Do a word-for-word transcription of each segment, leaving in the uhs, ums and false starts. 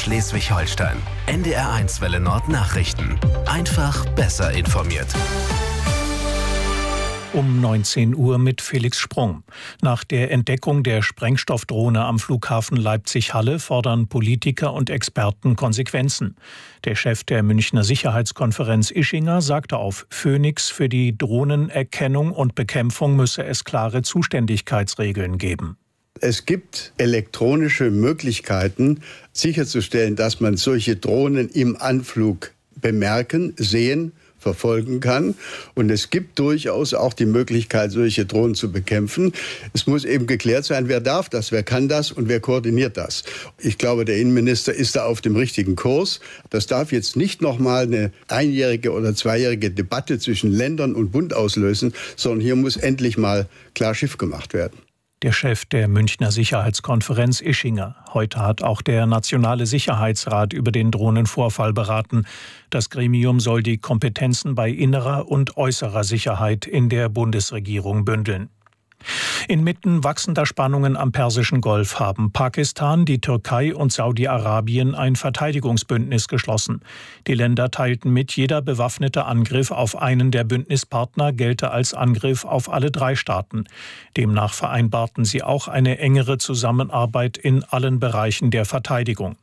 Schleswig-Holstein. N D R eins Welle Nord Nachrichten. Einfach besser informiert. Um neunzehn Uhr mit Felix Sprung. Nach der Entdeckung der Sprengstoffdrohne am Flughafen Leipzig-Halle fordern Politiker und Experten Konsequenzen. Der Chef der Münchner Sicherheitskonferenz Ischinger sagte auf Phoenix, für die Drohnenerkennung und Bekämpfung müsse es klare Zuständigkeitsregeln geben. Es gibt elektronische Möglichkeiten, sicherzustellen, dass man solche Drohnen im Anflug bemerken, sehen, verfolgen kann. Und es gibt durchaus auch die Möglichkeit, solche Drohnen zu bekämpfen. Es muss eben geklärt sein, wer darf das, wer kann das und wer koordiniert das. Ich glaube, der Innenminister ist da auf dem richtigen Kurs. Das darf jetzt nicht nochmal eine einjährige oder zweijährige Debatte zwischen Ländern und Bund auslösen, sondern hier muss endlich mal klar Schiff gemacht werden. Der Chef der Münchner Sicherheitskonferenz Ischinger. Heute hat auch der Nationale Sicherheitsrat über den Drohnenvorfall beraten. Das Gremium soll die Kompetenzen bei innerer und äußerer Sicherheit in der Bundesregierung bündeln. Inmitten wachsender Spannungen am Persischen Golf haben Pakistan, die Türkei und Saudi-Arabien ein Verteidigungsbündnis geschlossen. Die Länder teilten mit, jeder bewaffnete Angriff auf einen der Bündnispartner gelte als Angriff auf alle drei Staaten. Demnach vereinbarten sie auch eine engere Zusammenarbeit in allen Bereichen der Verteidigung.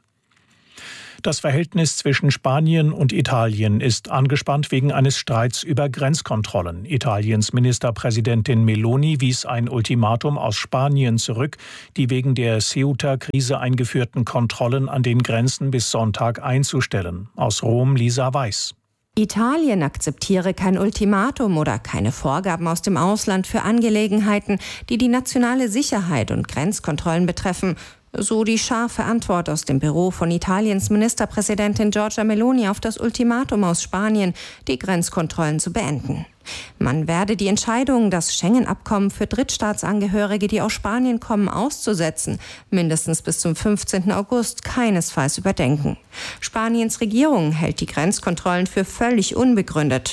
Das Verhältnis zwischen Spanien und Italien ist angespannt wegen eines Streits über Grenzkontrollen. Italiens Ministerpräsidentin Meloni wies ein Ultimatum aus Spanien zurück, die wegen der Ceuta-Krise eingeführten Kontrollen an den Grenzen bis Sonntag einzustellen. Aus Rom Lisa Weiß. Italien akzeptiere kein Ultimatum oder keine Vorgaben aus dem Ausland für Angelegenheiten, die die nationale Sicherheit und Grenzkontrollen betreffen. So die scharfe Antwort aus dem Büro von Italiens Ministerpräsidentin Giorgia Meloni auf das Ultimatum aus Spanien, die Grenzkontrollen zu beenden. Man werde die Entscheidung, das Schengen-Abkommen für Drittstaatsangehörige, die aus Spanien kommen, auszusetzen, mindestens bis zum fünfzehnten August keinesfalls überdenken. Spaniens Regierung hält die Grenzkontrollen für völlig unbegründet.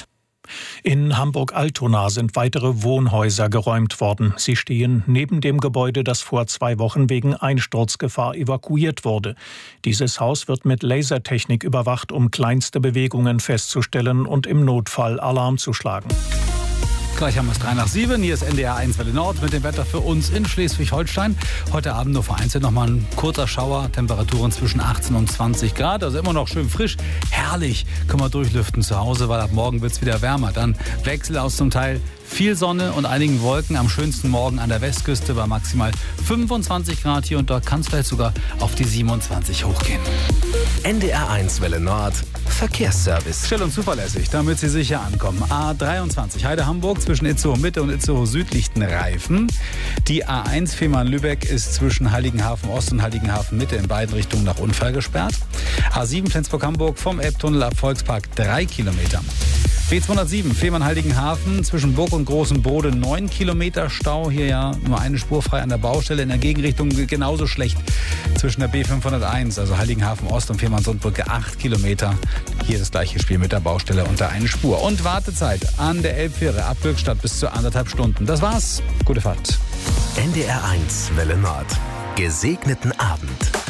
In Hamburg-Altona sind weitere Wohnhäuser geräumt worden. Sie stehen neben dem Gebäude, das vor zwei Wochen wegen Einsturzgefahr evakuiert wurde. Dieses Haus wird mit Lasertechnik überwacht, um kleinste Bewegungen festzustellen und im Notfall Alarm zu schlagen. Gleich haben wir es drei nach sieben. Hier ist N D R eins Welle Nord mit dem Wetter für uns in Schleswig-Holstein. Heute Abend nur vereinzelt noch mal ein kurzer Schauer. Temperaturen zwischen achtzehn und zwanzig Grad. Also immer noch schön frisch. Herrlich. Können wir durchlüften zu Hause, weil ab morgen wird es wieder wärmer. Dann Wechsel aus zum Teil viel Sonne und einigen Wolken. Am schönsten morgen an der Westküste bei maximal fünfundzwanzig Grad. Hier und dort kann es vielleicht sogar auf die siebenundzwanzig hochgehen. N D R eins Welle Nord Verkehrsservice. Schnell und zuverlässig, damit Sie sicher ankommen. A dreiundzwanzig Heide-Hamburg zwischen Itzehoe Mitte und Itzehoe Süd liegt ein Reifen. Die A eins Fehmarn-Lübeck ist zwischen Heiligenhafen Ost und Heiligenhafen Mitte in beiden Richtungen nach Unfall gesperrt. A sieben Flensburg-Hamburg vom Elbtunnel ab Volkspark drei Kilometer. B zweihundertsieben Fehmarn-Heiligenhafen zwischen Burg und Großem Bode neun Kilometer Stau. Hier ja nur eine Spur frei an der Baustelle. In der Gegenrichtung genauso schlecht zwischen der B fünfhunderteins, also Heiligenhafen Ost und Fehmarn-Sundbrücke acht Kilometer. Hier das gleiche Spiel mit der Baustelle unter eine Spur. Und Wartezeit an der Elbfähre ab Glückstadt bis zu anderthalb Stunden. Das war's. Gute Fahrt. N D R eins Welle Nord. Gesegneten Abend.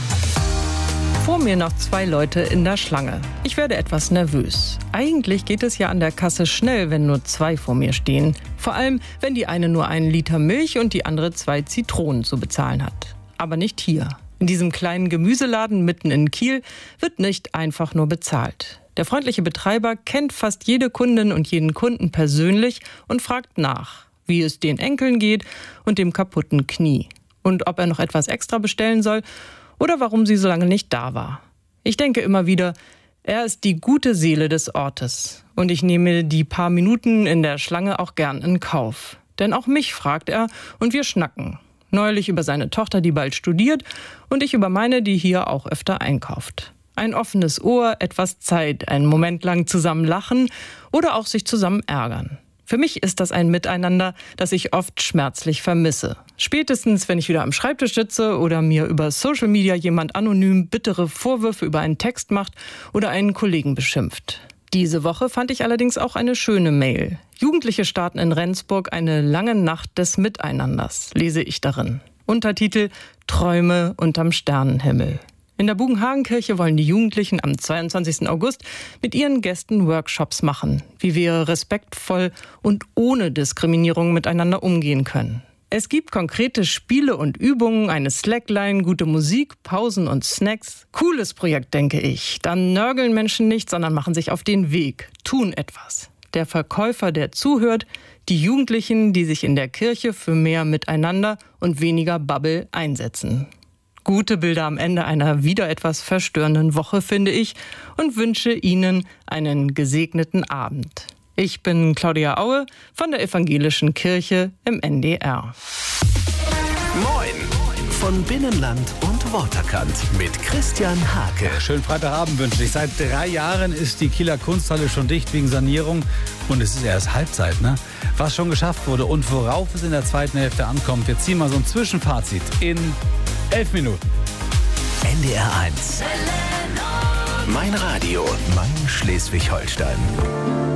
Vor mir noch zwei Leute in der Schlange. Ich werde etwas nervös. Eigentlich geht es ja an der Kasse schnell, wenn nur zwei vor mir stehen. Vor allem, wenn die eine nur einen Liter Milch und die andere zwei Zitronen zu bezahlen hat. Aber nicht hier. In diesem kleinen Gemüseladen mitten in Kiel wird nicht einfach nur bezahlt. Der freundliche Betreiber kennt fast jede Kundin und jeden Kunden persönlich und fragt nach, wie es den Enkeln geht und dem kaputten Knie. Und ob er noch etwas extra bestellen soll oder warum sie so lange nicht da war. Ich denke immer wieder, er ist die gute Seele des Ortes. Und ich nehme die paar Minuten in der Schlange auch gern in Kauf. Denn auch mich fragt er und wir schnacken. Neulich über seine Tochter, die bald studiert, und ich über meine, die hier auch öfter einkauft. Ein offenes Ohr, etwas Zeit, einen Moment lang zusammen lachen oder auch sich zusammen ärgern. Für mich ist das ein Miteinander, das ich oft schmerzlich vermisse. Spätestens, wenn ich wieder am Schreibtisch sitze oder mir über Social Media jemand anonym bittere Vorwürfe über einen Text macht oder einen Kollegen beschimpft. Diese Woche fand ich allerdings auch eine schöne Mail. Jugendliche starten in Rendsburg eine lange Nacht des Miteinanders, lese ich darin. Untertitel Träume unterm Sternenhimmel. In der Bugenhagenkirche wollen die Jugendlichen am zweiundzwanzigsten August mit ihren Gästen Workshops machen, wie wir respektvoll und ohne Diskriminierung miteinander umgehen können. Es gibt konkrete Spiele und Übungen, eine Slackline, gute Musik, Pausen und Snacks. Cooles Projekt, denke ich. Dann nörgeln Menschen nicht, sondern machen sich auf den Weg, tun etwas. Der Verkäufer, der zuhört, die Jugendlichen, die sich in der Kirche für mehr Miteinander und weniger Babbel einsetzen. Gute Bilder am Ende einer wieder etwas verstörenden Woche, finde ich, und wünsche Ihnen einen gesegneten Abend. Ich bin Claudia Aue von der Evangelischen Kirche im N D R. Moin von Binnenland und Waterkant mit Christian Hake. Schönen Freitagabend wünsche ich. Seit drei Jahren ist die Kieler Kunsthalle schon dicht wegen Sanierung und es ist erst Halbzeit, ne? Was schon geschafft wurde und worauf es in der zweiten Hälfte ankommt, wir ziehen mal so ein Zwischenfazit in elf Minuten. N D R eins. Mein Radio, mein Schleswig-Holstein.